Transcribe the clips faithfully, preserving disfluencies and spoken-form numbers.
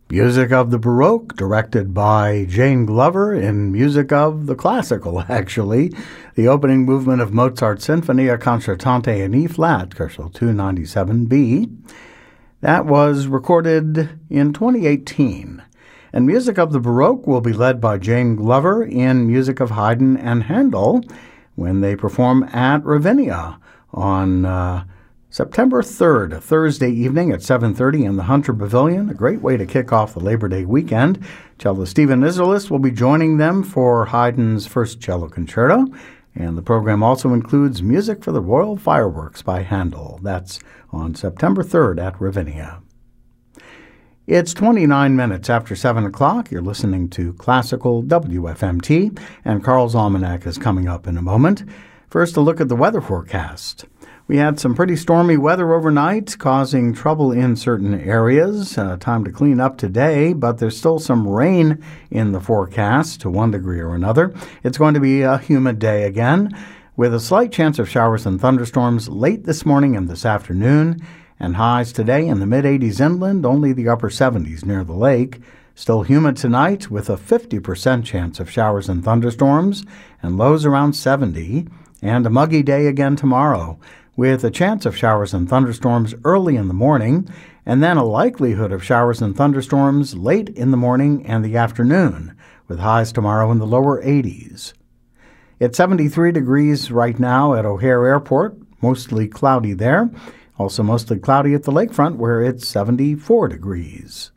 Music of the Baroque, directed by Jane Glover, in music of the classical, actually. The opening movement of Mozart's Sinfonia Concertante in E-flat, Koszul two ninety-seven B. That was recorded in twenty eighteen. And music of the Baroque will be led by Jane Glover in music of Haydn and Handel when they perform at Ravinia on uh, September third, Thursday evening at seven thirty in the Hunter Pavilion, a great way to kick off the Labor Day weekend. Cellist Stephen Isserlis will be joining them for Haydn's first cello concerto, and the program also includes music for the Royal Fireworks by Handel. That's on September third at Ravinia. It's twenty-nine minutes after seven o'clock. You're listening to Classical W F M T, and Carl's Almanac is coming up in a moment. First, a look at the weather forecast. We had some pretty stormy weather overnight, causing trouble in certain areas. Uh, time to clean up today, but there's still some rain in the forecast to one degree or another. It's going to be a humid day again, with a slight chance of showers and thunderstorms late this morning and this afternoon, and highs today in the mid-eighties inland, only the upper seventies near the lake. Still humid tonight, with a fifty percent chance of showers and thunderstorms, and lows around seventy, and a muggy day again tomorrow, with a chance of showers and thunderstorms early in the morning, and then a likelihood of showers and thunderstorms late in the morning and the afternoon, with highs tomorrow in the lower eighties. It's seventy-three degrees right now at O'Hare Airport, mostly cloudy there. Also mostly cloudy at the lakefront, where it's seventy-four degrees.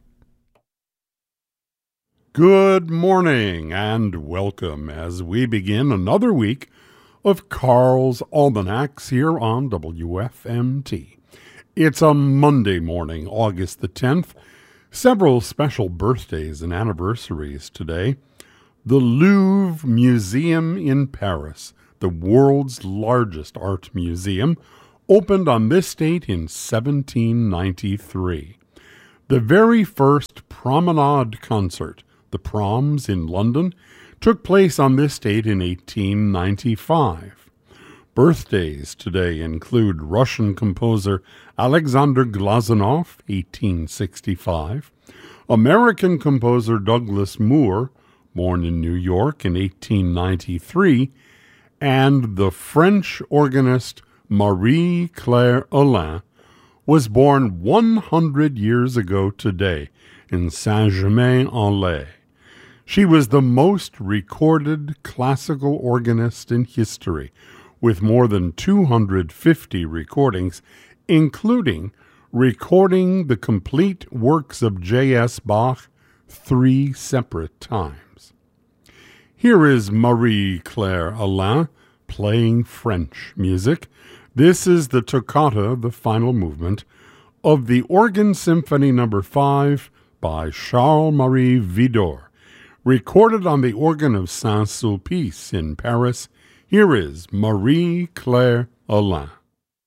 Good morning and welcome as we begin another week of Carl's Almanacs here on W F M T. It's a Monday morning, August the tenth. Several special birthdays and anniversaries today. The Louvre Museum in Paris, the world's largest art museum, opened on this date in seventeen ninety-three. The very first promenade concert, the Proms in London, took place on this date in eighteen ninety-five. Birthdays today include Russian composer Alexander Glazunov, eighteen sixty-five, American composer Douglas Moore, born in New York in eighteen ninety-three, and the French organist Marie-Claire Alain was born one hundred years ago today in Saint-Germain-en-Laye. She was the most recorded classical organist in history, with more than two hundred fifty recordings, including recording the complete works of J S Bach three separate times. Here is Marie-Claire Alain playing French music. This is the toccata, the final movement, of the Organ Symphony number five by Charles-Marie Widor, recorded on the organ of Saint-Sulpice in Paris. Here is Marie-Claire Alain.